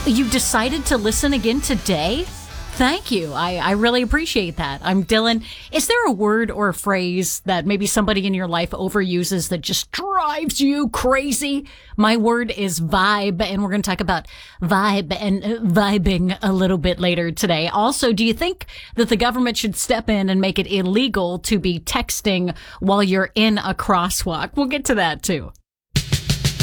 You decided to listen again today? Thank you. I really appreciate that. I'm Dylan. Is there a word or a phrase that maybe somebody in your life overuses that just drives you crazy? My word is vibe, and we're going to talk about vibe and vibing a little bit later today. Also, do you think that the government should step in and make it illegal to be texting while you're in a crosswalk? We'll get to that too.